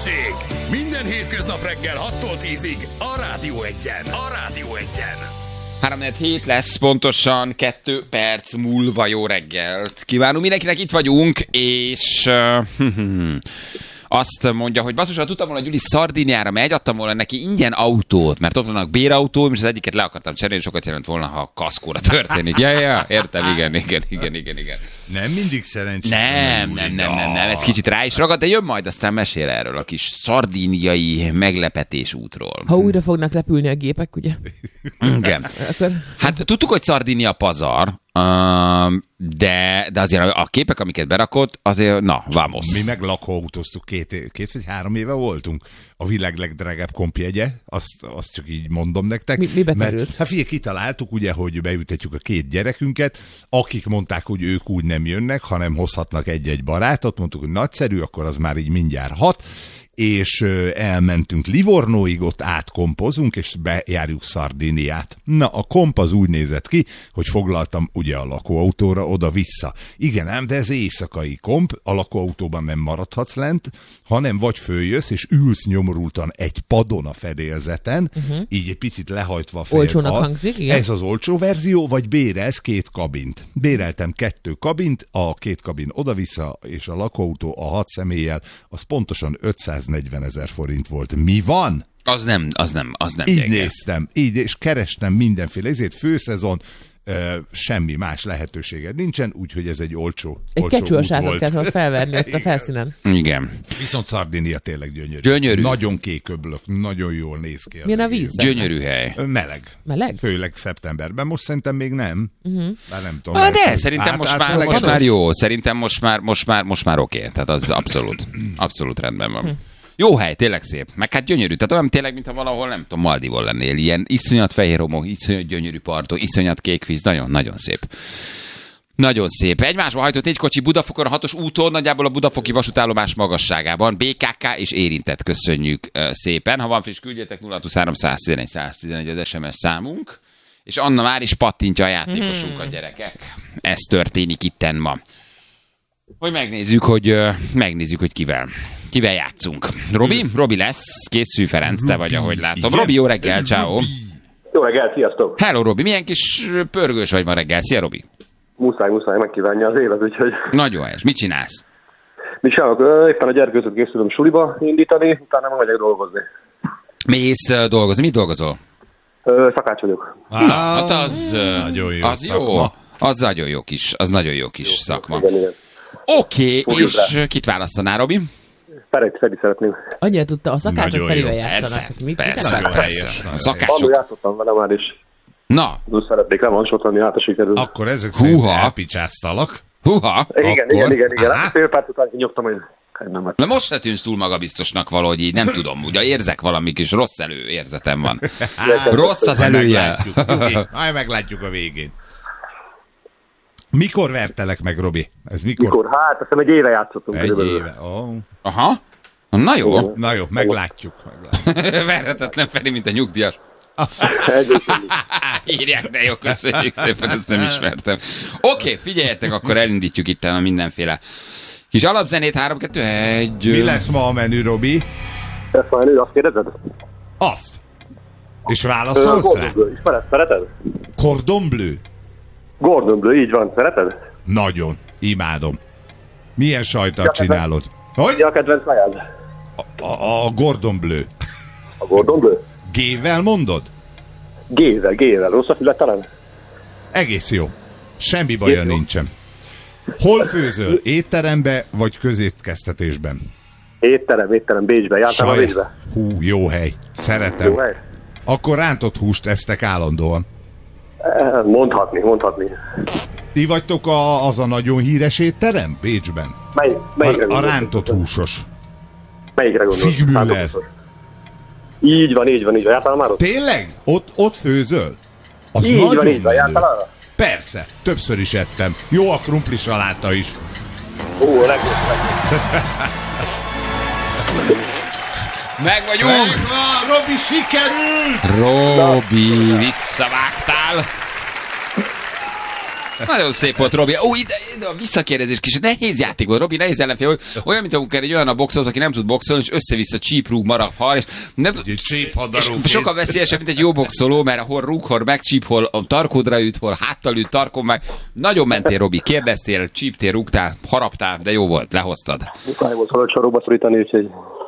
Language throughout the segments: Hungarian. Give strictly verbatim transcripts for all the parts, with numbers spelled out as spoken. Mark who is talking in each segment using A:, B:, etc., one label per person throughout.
A: Balázsék! Minden hétköznap reggel hattól tízig a Rádió Egyen. A Rádió Egyen.
B: három hét lesz pontosan kettő perc múlva. Jó reggelt kívánunk mindenkinek, itt vagyunk, és uh, azt mondja, hogy basszus, ha tudtam volna, Gyuri Szardiniára megy, adtam volna neki ingyen autót, mert ott vannak bérautóim, és az egyiket le akartam cserélni, sokat jelent volna, ha kaszkóra történik. Ja, ja, értem, igen, igen, igen, igen, igen.
C: Nem mindig szerencsés.
B: Nem, nem, nem, nem, nem, ez kicsit rá is ragad, de jön majd, aztán mesél erről a kis szardíniai meglepetés útról.
D: Ha újra fognak repülni a gépek, ugye?
B: Igen.
D: Akkor...
B: Hát tudtuk, hogy Szardinia pazar, de, de azért a képek, amiket berakott, azért, na, vamos.
C: Mi meg lakóautóztuk, két, két vagy három éve voltunk. A világ legdrágább kompjegye, azt, azt csak így mondom nektek.
D: Mi, mibe került?
C: Hát figyelj, kitaláltuk ugye, hogy beültetjük a két gyerekünket, akik mondták, hogy ők úgy nem jönnek, hanem hozhatnak egy-egy barátot, mondtuk, hogy nagyszerű, akkor az már így mindjárt hat, és elmentünk Livornóig, ott átkompozunk, és bejárjuk Szardiniát. Na, a komp az úgy nézett ki, hogy foglaltam ugye a lakóautóra oda-vissza. Igen ám, de ez éjszakai komp, a lakóautóban nem maradhatsz lent, hanem vagy följössz, és ülsz nyomorultan egy padon a fedélzeten, uh-huh. így egy picit lehajtva a fejed.
D: Olcsónak hangzik, igen.
C: Ez az olcsó verzió, vagy bérelsz két kabint. Béreltem kettő kabint, a két kabin oda-vissza, és a lakóautó a hat személlyel, az pontosan ötszáznegyvenezer forint volt. Mi van?
B: Az nem, az nem, az nem
C: Így
B: gyenge.
C: néztem, így, és kerestem mindenféle, ezért főszezon, Uh, semmi más lehetőséged nincsen, úgyhogy ez egy olcsó,
D: egy
C: olcsó
D: kecsőasátot kellett felverni ott a felszínen.
B: Igen.
C: Viszont Szardinia tényleg gyönyörű.
B: Gyönyörű.
C: Nagyon kéköblök, nagyon jól néz ki.
D: Milyen a víz?
B: Gyönyörű hely.
C: Meleg.
D: Meleg?
C: Főleg szeptemberben. Most szerintem még nem. Uh-huh. Bár nem tudom.
B: Ah, de
C: lehet,
B: szerintem
C: át,
B: most,
C: át,
B: már,
C: át,
B: most
C: át,
B: már jó. Szerintem most már, most már, most már oké. Tehát az abszolút, abszolút rendben van. Jó hely, tényleg szép. Meg hát gyönyörű. Tehát olyan tényleg, mintha valahol, nem tudom, Maldivon lennél. Ilyen iszonyat fehér homok, iszonyat gyönyörű partok, iszonyat kék víz. Nagyon, nagyon szép. Nagyon szép. Egymásba hajtott egy kocsi Budafokon a hatos úton, nagyjából a budafoki vasútállomás magasságában. bé ká ká és érintett, köszönjük szépen. Ha van friss, küldjetek nulla huszonhárom száztizenegy száztizenegy az es em es számunk. És Anna már is pattintja a játékosunkat, gyerekek. Ez történik itten ma. Hogy megnézzük, hogy megnézzük, hogy kivel. Kivel játszunk? Robi? Robi lesz. Készülj, Ferenc, te vagy, ahogy látom. Robi, jó reggel, ciao.
E: Jó reggel, sziasztok.
B: Hello, Robi. Milyen kis pörgős vagy ma reggel. Szia, Robi.
E: Muszáj, muszáj megkívánni az élet, úgyhogy...
B: Nagyon helyes. Mit csinálsz?
E: Mit csinálok? Éppen a gyerkőzőt készülöm suliba indítani, utána meg megyek dolgozni.
B: Mész dolgozni. Mit dolgozol?
E: Ö, szakács vagyok.
B: Na, hát az...
C: Nagyon jó
B: az jó. Az nagyon jó kis, az nagyon jó kis jó, szakma.
E: Igen, igen.
B: Oké, okay, és rá. Kit választaná, Robi?
E: Feri, Feri szeretném.
D: Annyira tudta, a szakácsok Ferivel
B: Persze,
D: játszanak. Mit,
B: persze,
D: mit
B: persze. A
E: Annól
B: szakácsok.
E: játszottam vele már is.
B: Na.
E: Úgy szeretnék revansot, hát a sikerül.
C: Akkor ezek szerint elpicsáztalak.
B: Húha.
E: Igen,
C: Akkor...
E: igen, igen, igen. Hát fél perc után kinyomtam, hogy nem.
B: Na most se tűnsz túl magabiztosnak valahogy így, nem tudom, ugye érzek valami kis rossz előérzetem van. Rossz az előjel.
C: Majd meglátjuk a végén. Mikor vertelek meg, Robi? Ez mikor?
E: Mikor? Hát, azt hiszem egy éve játszottunk.
C: Egy éve. Oh.
B: Aha. Na jó.
C: Na jó, meglátjuk. meglátjuk.
B: Verhetetlen Feri, mint a nyugdíjas. Írják, de jó, köszönjük szépen, ezt nem ismertem. Oké, okay, figyeljetek, akkor elindítjuk itt a mindenféle kis alapzenét, három, kettő, egy...
C: Mi lesz ma a menü, Robi?
E: Ez a menü, azt kérdezed?
C: Azt. És válaszolsz rá?
E: Szereted?
C: Cordon bleu?
E: Gordon Bleu, így van. Szereted?
C: Nagyon. Imádom. Milyen sajtat csinálod? Hogy?
E: Mi a kedvenc kajád?
C: A, a, a Gordon Bleu.
E: A Gordon Bleu?
C: G-vel mondod?
E: G-vel, G-vel. Rossz a fület talán?
C: Egész jó. Semmi baja nincsen. Hol főzöl? Étterembe vagy közétkeztetésben?
E: Étterem, étterem, Bécsben. Jártál a Bécsbe?
C: Hú, jó hely. Szeretem.
E: Jó hely.
C: Akkor rántott húst esztek állandóan.
E: Mondhatni, mondhatni.
C: Ti vagytok a, az a nagyon híres étterem Bécsben?
E: Mely, melyikre
C: a, a rántott húsos.
E: Melyikre gondolsz?
C: Figmüller.
E: Így van, így van, így van. Jártál már ott?
C: Tényleg? Ott, ott főzöl? Az
E: így
C: nagyon
E: van, így van. Jártál arra?
C: Persze, többször is ettem. Jó a krumpli saláta is.
E: Ó, a legjobb.
B: Meg vagyunk!
C: Megvan, Robi, sikerült!
B: Robi, visszavágtál! Nagyon szép volt, Robi. Ó, ide, ide a visszakérdezés kis. Nehéz játék volt, Robi, nehéz ellenfél. Olyan, mint amikor egy olyan a boxolsz, aki nem tud boxolni, és össze-vissza csíprúg, marad, hal, és nem tud... És sokkal veszélyesebb, mint egy jó boxoló, mert hol rúg, hol megcsíp, hol a tarkódra üt, hol háttal üt, tarkon meg. Nagyon mentél, Robi, kérdeztél, csíptél, rúgtál, haraptál, de jó volt, lehoztad.
E: Muszáj volt valahogy sorokba szorítani, úgyhogy...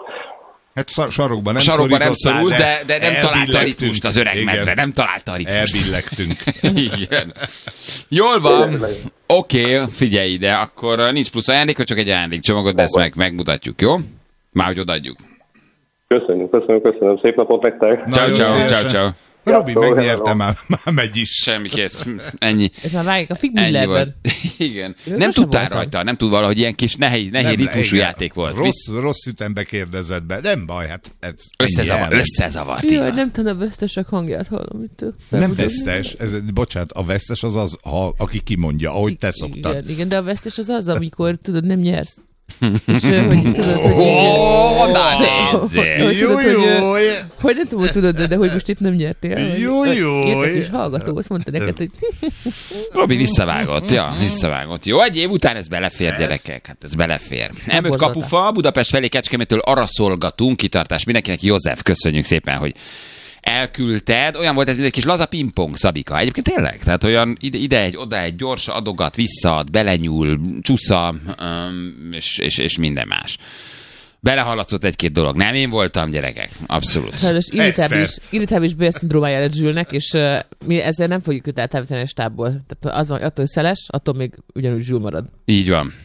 C: Hát sarokban nem
B: sarokban nem szorult,
C: de,
B: de, de nem találta a ritmust az öreg medve, nem találta a ritmust.
C: Elbillegtünk.
B: Igen. Jól van. Oké, okay, figyelj ide, akkor nincs plusz ajándék, csak egy ajándékcsomagot, de ezt meg, megmutatjuk, jó? Már hogy odaadjuk.
E: Köszönjük, köszönöm, köszönöm. Szép napot nektek.
B: Ciao, ciao, ciao, ciao.
C: Robi, megnyerte, már, már megy is.
B: Semmi kész. Ennyi.
D: Ez már vágjuk a figmillerben.
B: Igen. Ő nem tudtál voltam. Rajta, nem tud valahogy ilyen kis nehéz, nehéz ritmusú játék volt.
C: Rossz, rossz ütembe kérdezett be. Nem baj, hát ez
B: Összezavar, összezavart.
D: Jaj, nem tudom, a vesztesek hangját hallom itt.
C: Nem vesztes. Ez, bocsánat, a vesztes az az, ha, aki kimondja, ahogy te szoktad.
D: Igen, igen, de a vesztes az az, amikor tudod, nem nyersz. És hogy tudod, hogy...
B: Ó, na nézzél!
C: Jó, jó!
D: Hogy nem tudom, tudod, de hogy most épp nem nyertél.
C: Jó, jó!
D: Értek is hallgató, azt mondta neked, hogy...
B: Robi visszavágott, ja, visszavágott. Jó, egy év után ez belefér, gyerekek, hát ez belefér. em öt kapufa, Budapest felé Kecskemétől arra szolgatunk, kitartás mindenkinek. József, köszönjük szépen, hogy elküldted. Olyan volt ez, mint egy kis laza pingpong, Szabika. Egyébként tényleg, tehát olyan ide, ide egy, oda egy, gyors adogat, visszaad, belenyúl, csúsza, um, és, és, és minden más. Belehallatszott egy-két dolog. Nem én voltam, gyerekek. Abszolút.
D: Sajnos irritábilis, irritábilis bélszindrómája lett Zsülnek, és uh, mi ezzel nem fogjuk őt eltávolítani a stábból. Tehát az, attól, hogy szeles, attól még ugyanúgy Zsül marad.
B: Így van.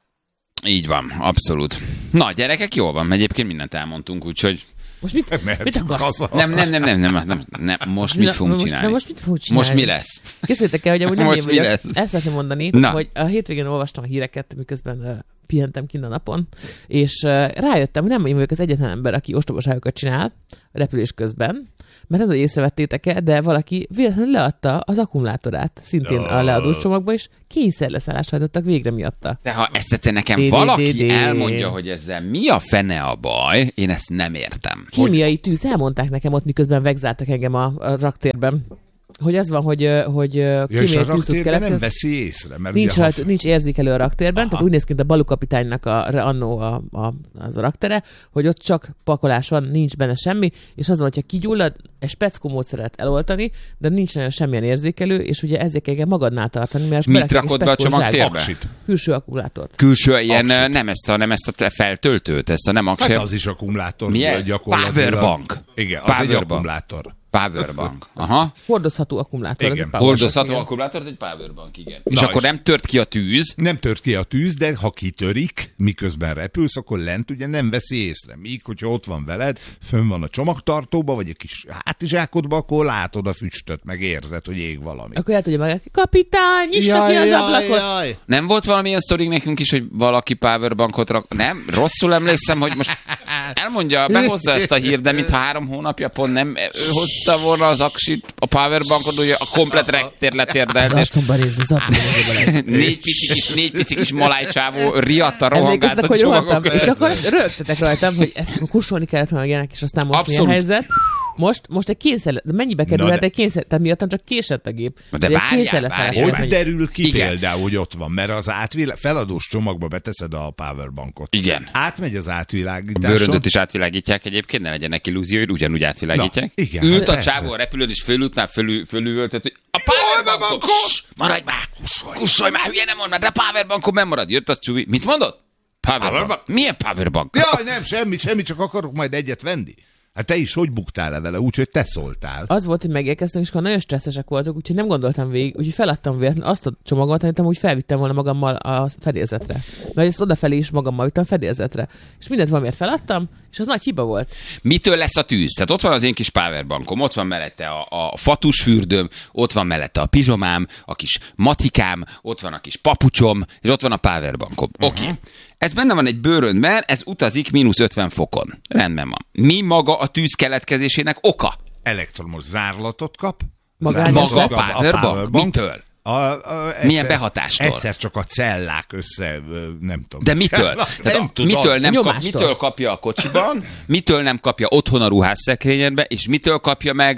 B: Így van, abszolút. Na, gyerekek, jól van. Egyébként mindent elmondtunk, úgyhogy
D: most mit, mit akarsz?
B: Nem, nem, nem, nem, nem, nem, nem. Most mit fogunk
D: most,
B: csinálni?
D: Na most mit fogunk csinálni?
B: Most mi lesz?
D: Készültek el, hogy amúgy nem én vagyok. El szeretném mondani,
B: Na.
D: hogy a hétvégén olvastam a híreket, miközben uh, pihentem kint a napon, és uh, rájöttem, hogy nem én vagyok az egyetlen ember, aki ostobaságokat csinál repülés közben, mert nem tudom, hogy észrevettétek-e, de valaki véletlenül leadta az akkumulátorát, szintén oh. a leadós csomagba, és kényszerleszállást hajtottak végre miatta.
B: De ha ezt egyszer nekem valaki elmondja, hogy ezzel mi a fene a baj, én ezt nem értem.
D: Kémiai tűz, elmondták nekem ott, miközben vegzáltak engem a, a raktérben. Hogy az van, hogy, hogy
C: ja,
D: kémiai tűz tud keletkezni.
C: Nem veszi észre, mert
D: nincs,
C: ugye,
D: rajt,
C: ha...
D: nincs érzékelő a raktérben, aha. Tehát úgy néz ki, mint a balukapitánynak a, annó a, a, az a raktere, hogy ott csak pakolás van, nincs benne semmi, és az van, hogyha kigyullad, egy speckó módszert eloltani, de nincs nagyon semmilyen érzékelő, és ugye ezért kell magadnál tartani, mert
B: mit rakod be a csomagtérbe?
D: Külső akkumulátort.
B: Külső, ilyen nem ezt, a, nem ezt a feltöltőt, ezt a nem aksér.
C: Hát az is akkumulátor.
B: Mi ez? Powerbank.
C: Igen, az egy akkumulátor.
B: Powerbank. Aha.
D: Hordozható akkumulátor.
C: Igen.
B: Hordozható akkumulátor, ez egy powerbank, igen. Na és akkor nem tört ki a tűz?
C: Nem tört ki a tűz, de ha kitörik, miközben repülsz, akkor lent ugye nem veszi észre. Míg, hogyha ott van veled, fönn van a csomagtartóba, vagy egy kis hátizsákodba, akkor látod a füstöt, meg érzed, hogy ég valami.
D: Akkor lehet, hogy meg kapitány, nyissa ki az ablakot. Jaj.
B: Nem volt valamilyen sztorik nekünk is, hogy valaki powerbankot rak... Nem? Rosszul emlékszem, hogy most elmondja, behozza ezt a hír, de mintha három hónapja pont nem ő hozta volna az aksit, a powerbankot, ugye a komplet rektér letérdelt.
D: Az arcomba rész, az arcomba rész.
B: Négy pici kis, négy pici kis malájcsávó riadta, rohangált a csomagok.
D: És akkor rögtetek rajtam, hogy ezt kusolni kellett volna ilyenek, és aztán most milyen helyzet. Most, most egy kényszer, de mennyibe kerülhet egy kényszer, tehát miattam csak késett a gép.
B: De várjál, várjál.
C: Hogy derül ki igen. Például, hogy ott van, mert az átvilág, feladós csomagba beteszed a powerbankot.
B: Igen.
C: Átmegy az átvilágításon.
B: A bőröndöt is átvilágítják egyébként, ne legyenek illúziói, ugyanúgy átvilágítják.
C: Na, igen,
B: ült a csávó a repülőn, és fölültnál fölül, fölülöltött, hogy a powerbankot, maradj már, kussolj már, hülye nem mond már, de a powerbankon nem marad. Jött az Csubi. Mit mondott? Powerbank. Powerbank. Milyen powerbank?
C: Jaj, nem, semmi, semmi, csak akarok majd egyet venni. Hát te is hogy buktál le vele, úgyhogy te szóltál.
D: Az volt, hogy megérkeztünk, és akkor nagyon stresszesek voltunk, úgyhogy nem gondoltam végig, úgyhogy feladtam véletlenül azt a csomagot, amit úgy felvittem volna magammal a fedélzetre. Mert ezt odafelé is magammal vittem fedélzetre. És mindent valamiért feladtam, és az nagy hiba volt.
B: Mitől lesz a tűz? Tehát ott van az én kis powerbankom, ott van mellette a, a fatus fürdőm, ott van mellette a pizsomám, a kis matikám, ott van a kis papucsom, és ott van a powerbankom. Uh-huh. Oké. Okay. Ez benne van egy bőröndben, ez utazik mínusz ötven fokon. Rendben van. Mi maga a tűz keletkezésének oka?
C: Elektromos zárlatot kap.
B: Maga, maga a powerbank? powerbank. Mitől? A, a, egyszer,
C: Milyen
B: behatástól?
C: Egyszer csak a cellák össze, nem tudom.
B: De mitől?
C: Nem
B: a, mitől, nem kap, mitől kapja a kocsiban, mitől nem kapja otthon a ruhásszekrényedbe, és mitől kapja meg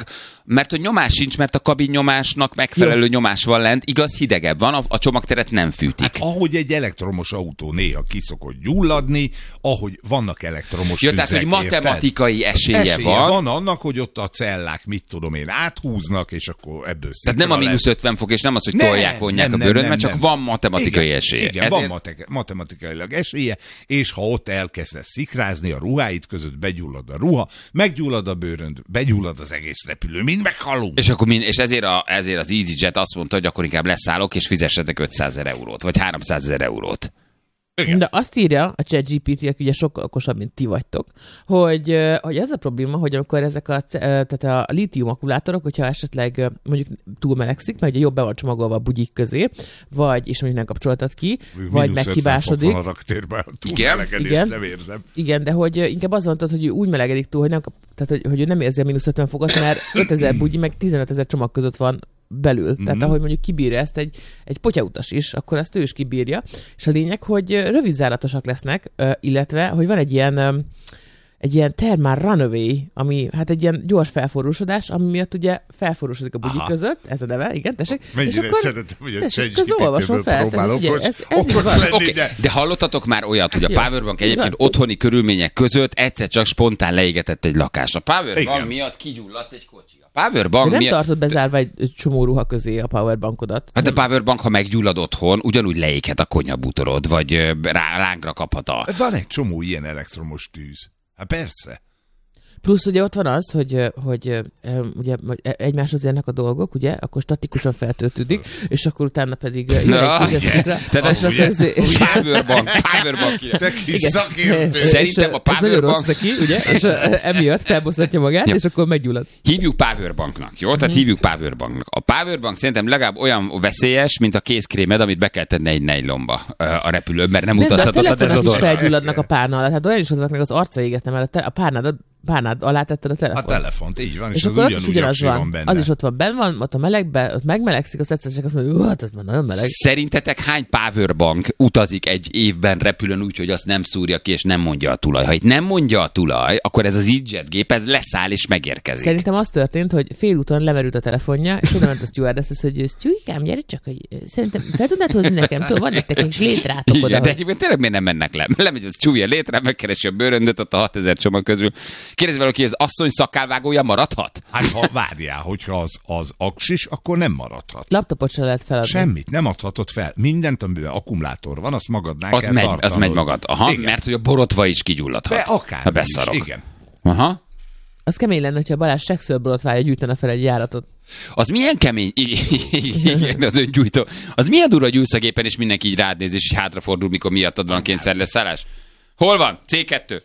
B: mert hogy nyomás sincs, mert a kabin nyomásnak megfelelő Jó. nyomás van lent, igaz, hidegebb van, a, a csomagteret nem fűtik.
C: Hát, ahogy egy elektromos autó néha ki szokott gyulladni, ahogy vannak elektromos
B: ja,
C: tüzek.
B: Tehát, hogy matematikai esélye,
C: esélye
B: van.
C: van annak, hogy ott a cellák, mit tudom én, áthúznak, és akkor ebből
B: Tehát nem a mínusz ötven fok, és nem az, hogy
C: nem,
B: tolják, vonják
C: nem,
B: a bőröd,
C: nem,
B: mert csak
C: nem.
B: van matematikai
C: igen,
B: esélye.
C: Igen, Ezért... van mate- matematikailag esélye, és ha ott elkezdesz szikrázni, a ruháid között begyullad a ruha, meggyullad a bőrönd, begyullad az egész repülő, mind meghalunk.
B: És, akkor mind, és ezért, a, ezért az EasyJet azt mondta, hogy akkor inkább leszállok, és fizessetek ötszázezer eurót, vagy háromszázezer eurót.
C: Igen.
D: De azt írja a ChatGPT, aki ugye sokkal okosabb, mint ti vagytok, hogy, hogy ez a probléma, hogy amikor ezek a, tehát a lítium akkumulátorok, hogyha esetleg mondjuk túl melegszik, mert ugye jobb be van csomagolva a bugyik közé, vagy, és mondjuk nem kapcsoltad ki,
C: Minusz
D: vagy meghibásodik.
C: Van a raktérben, túl
B: igen,
C: melegedést
D: igen.
C: nem érzem.
D: Igen, de hogy inkább az van, hogy úgy melegedik túl, hogy, nem kap, tehát, hogy, hogy ő nem érzi a mínusz ötven fokot, mert ötezer bugyi, meg tizenötezer csomag között van belül. Mm-hmm. Tehát ahogy mondjuk kibírja ezt egy, egy potyautas is, akkor ezt ő is kibírja. És a lényeg, hogy rövidzáratosak lesznek, illetve, hogy van egy ilyen egy ilyen thermal runaway, ami hát egy ilyen gyors felforrósodás, ami miatt ugye felforrósodik a bugyik
C: Aha.
D: között, ez a neve, igen, tessék.
C: Mennyire
D: és akkor,
C: szeretem, hogy a
D: tessék, közben olvasom fel,
C: próbálok,
D: ugye,
C: hogy
D: ez, ez is
C: okos
D: van.
C: lenni,
B: Okay,
C: de...
B: de hallottatok már olyat, hogy a
D: Jó.
B: Powerbank egyébként
D: Igen.
B: otthoni körülmények között egyszer csak spontán leégetett egy lakást. A Powerbank
C: Igen.
B: miatt kigyulladt egy kocsi. A Powerbank
D: De nem
B: miatt...
D: tartod bezárva egy csomó ruha közé a powerbankodat.
B: Hát a Powerbank, ha meggyullad otthon, ugyanúgy leéghet a konyhabútorod, vagy ö, rá, lángra kaphat a...
C: Van egy csomó ilyen elektromos tűz. Hát persze.
D: Plusz ugye ott van az, hogy, hogy ugye egymáshoz érnek a dolgok, ugye, akkor statikusan feltöltődik, és akkor utána pedig jön
B: Na,
D: egy kis szikra.
B: tehát
D: és
B: az
D: akkor
B: ugye,
D: ez-
B: Powerbank, Powerbank.
C: Te kis szakértő.
B: Szerintem a
D: és ez nagyon rossz
B: Powerbank-
D: neki, ugye, és uh, emiatt felbosszatja magát,
B: Ja.
D: és akkor meggyullad.
B: Hívjuk Powerbanknak, jó? Tehát hívjuk Powerbanknak. A Powerbank szerintem legalább olyan veszélyes, mint a kézkrémed, amit be kell tenni egy nejlomba ö, a repülőn, mert nem
D: Nem, de a
B: utazhatod a
D: telefonok is
B: dezodor.
D: felgyulladnak a párna alatt. Hát olyan is vannak, meg az arca égetne, mert a, te- a párnád, párnád alá tetted a
C: A
D: telefon.
C: telefont, így van, és,
D: És
C: az
D: akkor ott is
C: ugyanúgy
D: ugyanaz
C: aksi
D: van.
C: van benne.
D: Az is ott van benn van, ott a melegben, ott megmelegszik, azt egyszer csak azt mondja, hogy hát ez már nagyon meleg.
B: Szerintetek hány Powerbank utazik egy évben repülőn úgy, hogy azt nem szúrja ki, és nem mondja a tulaj? Ha itt nem mondja a tulaj, akkor ez az EasyJet gép, ez leszáll és megérkezik.
D: Szerintem az történt, hogy félúton lemerült a telefonja, és oda ment a stewardess, hogy Stewikám, gyere csak, hogy szerintem fel tudnád hozni nekem, tudom, van nektek egy létrátok oda.
B: Igen, de
D: Hogy...
B: egyébként tényleg miért nem mennek le? Lemegy az csúvja létre, megkeresi a bőröndöt ott a hatezer csomag közül. Kérdezi valaki, az asszony szakálvágója maradhat?
C: Hát ha várjál, hogyha az, az aksis, akkor nem maradhat.
D: Laptopot se lehet feladni.
C: Semmit, nem adhatod fel. Mindent, amiben akkumulátor van, azt magadnál
B: Az
C: kell
B: megy,
C: tartanod.
B: az megy magad. Aha,
C: Igen.
B: mert hogy a borotva is kigyulladhat.
C: De akár
B: Ha beszarok.
C: is, igen.
B: Aha.
D: Az kemény lenne, hogyha Balázs sekszőrborotvája gyűjtene fel egy járatot.
B: Az milyen kemény, igen, az öngyújtó. Az milyen durva, hogy ülsz a gépen, és mindenki így rád néz, és így hátrafordul, mikor miattad van a kényszerleszállás. Hol van? cé kettő.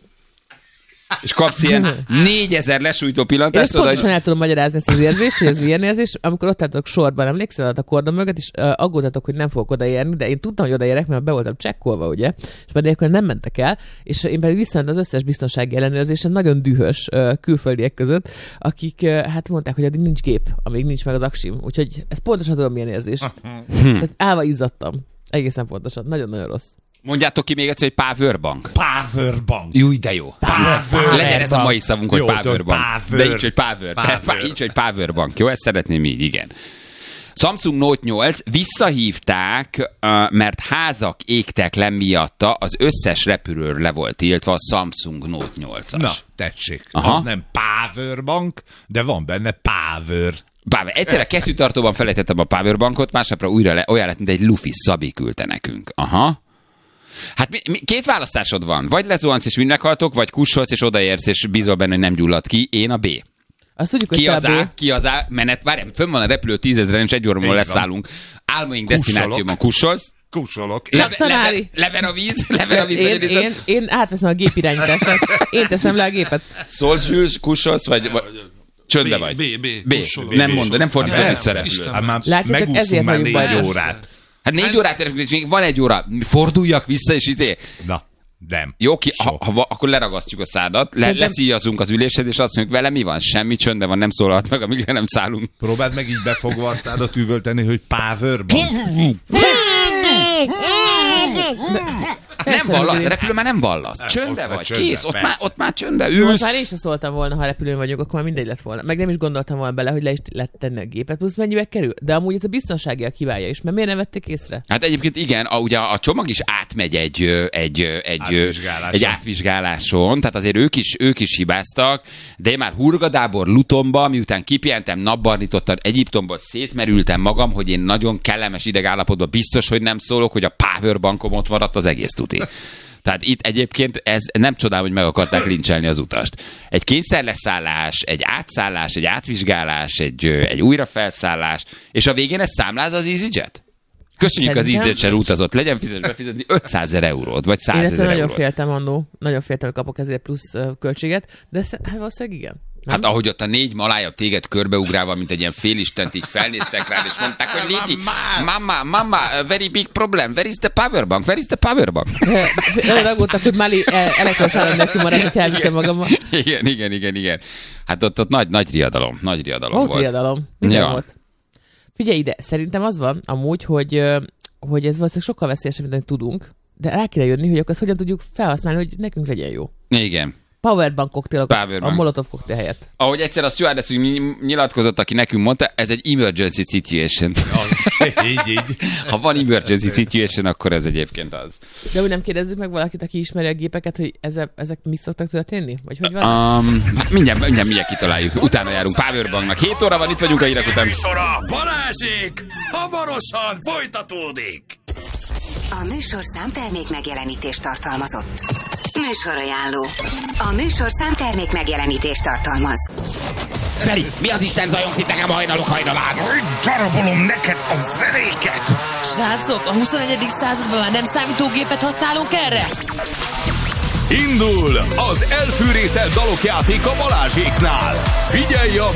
B: És kapsz ilyen négyezer lesújtó
D: Én
B: pillantást.
D: ezt pontosan el tudom magyarázni ezt az érzést, hogy ez milyen érzés. Amikor ott álltok sorban, emlékszel a kordon mögött, és uh, aggódtatok, hogy nem fogok odaérni, de én tudtam, hogy odaérek, mert be voltam csekkolva, ugye, és már nélkül nem mentek el, és én pedig visszament az összes biztonsági ellenőrzésen nagyon dühös uh, külföldiek között, akik uh, hát mondták, hogy addig nincs gép, amíg nincs meg az aksim. Úgyhogy ez pontosan tudom, milyen érzés. Tehát állva izzadtam. Egészen pontosan. Nagyon-nagyon rossz.
B: Mondjátok ki még egyszer, hogy Powerbank.
C: Powerbank.
B: Júj, de jó.
C: Power.
B: Legyen ez a mai szavunk, hogy
C: Jó,
B: Powerbank.
C: power.
B: De így, hogy Power.
C: Power.
B: Így, hogy Powerbank. Jó, ezt szeretném így, igen. Samsung Note nyolc visszahívták, mert házak égtek le miatta, az összes repülőről le volt tiltva a Samsung Note nyolcas.
C: Na, tessék.
B: Aha.
C: Az nem Powerbank, de van benne Power.
B: Power. Egyszerre kesztyűtartóban felejtettem a Powerbankot, másnapra újra le, olyan lett, mint egy lufi Szabi küldte nekünk. Aha. Hát mi, mi, két választásod van. Vagy lezuhansz és mind meghaltok, vagy kussolsz és odaérsz és bízol benne, hogy nem gyullad ki. Én a B.
D: Azt tudjuk, hogy
B: Ki
D: te
B: az
D: a B.
B: A, ki az A, menet, várjál, fönn van a repülő tízezren, és egy óra múlva
C: Így van.
B: leszállunk. Álmaink
C: Kussolok.
B: destinációban kussolsz.
C: Kussolok.
B: Leve,
D: tanári.
B: leve, lever a víz, lever a víz.
D: Én,
B: nagyon
D: én, én átveszem a gépirányítását. Én teszem le a gépet.
B: Szólsz, Zsűz, kussolsz, vagy... vagy csöndbe
F: B,
B: vagy.
F: B, B,
B: B.
F: kussolok.
B: Nem
F: B.
B: mondod, nem fordítom
C: Hát
B: vissza
C: persze.
B: repülőt.
C: Hát már
D: Látjátok, ezért
C: megúszunk már
D: vagyunk
C: négy
D: bajban.
C: órát.
B: Hát négy órát érünk, és még van egy óra. Forduljak vissza, és izé...
C: Na, nem.
B: Jó, ki, ha,
C: Sok.
B: ha, akkor leragasztjuk a szádat, le,
D: Szerintem-
B: leszíjazunk az ülésed, és azt mondjuk, vele mi van? Semmi, csöndben van, nem szólalt meg, amíg le nem szállunk.
C: Próbáld meg így befogva a szádat üvölteni, hogy Powerbank.
B: nem vallasz, a repülő már nem vallasz. Csöndbe
C: ott már
B: vagy,
C: csöndbe,
B: kész, ott
C: persze.
B: már, ott már csöndbe
D: Most
B: ülsz.
D: már én sem szóltam volna, ha repülőn vagyok, akkor már mindegy lett volna. Meg nem is gondoltam volna bele, hogy le is lehet tenni a gépet, plusz mennyibe kerül. De amúgy ez a biztonsági a kiválja is, mert miért nem vették észre?
B: Hát egyébként igen, a, ugye a csomag is átmegy egy, ö, egy, ö, egy, ö,
C: Átvizsgáláson.
B: egy átvizsgáláson, tehát azért ők is, ők is hibáztak, de én már Hurgadából Lutonba, miután kipihentem, napbarnítottam, Egyiptomból szétmerültem magam, hogy én nagyon kellemes idegállapotban biztos, hogy nem szólok, hogy a powerbankom ott maradt, az egész tuti. Tehát itt egyébként ez nem csodál, hogy meg akarták lincselni az utast. Egy kényszerleszállás, egy átszállás, egy átvizsgálás, egy, ö, egy újrafelszállás, és a végén ez számláz az EasyJet? Köszönjük az
D: Szerintem-
B: EasyJet útazot, legyen fizes befizetni ötszázezer eurót, vagy
D: Én
B: százezer
D: ettől nagyon
B: eurót.
D: féltem annó, nagyon féltem, hogy kapok ezért plusz uh, költséget, de sze- hát valószínűleg igen. Nem?
B: Hát ahogy ott a négy malája téged körbeugrálva, mint egy ilyen félistent, így felnéztek rád, és mondták, hogy Lady, mama, mama, a very big problem, where is the powerbank, where is the powerbank?
D: Nagyon aggódtak, hogy Mali elektromos áram nélkül marad, hogy elviszem magammal.
B: Igen, igen, igen, igen. Hát ott, ott nagy, nagy riadalom, nagy riadalom
D: Volt
B: volt.
D: riadalom. Minden
B: Ja.
D: volt. Figyelj ide, szerintem az van amúgy, hogy, ö, hogy ez valószínűleg sokkal veszélyesebb, mint amit tudunk, de rá kéne jönni, hogy akkor ezt hogyan tudjuk felhasználni, hogy nekünk legyen jó.
B: Igen.
D: Powerbank koktélok
B: Powerbank.
D: a Molotov koktél helyett.
B: Ahogy egyszer a stewardess úgy nyilatkozott, aki nekünk mondta, ez egy emergency situation.
C: így, így.
B: Ha van emergency situation, akkor ez egyébként az.
D: De úgy nem kérdezzük meg valakit, aki ismeri a gépeket, hogy ezek, ezek mi szoktak történni? Vagy hogy van?
B: Um, hát mindjárt, mindjárt, mindjárt kitaláljuk. Utána járunk Powerbanknak. hét óra van, itt vagyunk a hírek után.
A: Műsora Balázsék hamarosan folytatódik.
F: A műsor számtermék megjelenítést tartalmazott. Műsorajánló. A műsor számtermék megjelenítést tartalmaz.
G: Feri, mi az Isten zajongsz itt nekem hajnalok hajnalán?
A: Hogy darabolom neked a zenéket?
H: Srácok, a huszonegyedik században már nem számítógépet használunk erre?
A: Indul az elfűrészelt dalok játéka Balázséknál. Figyelj a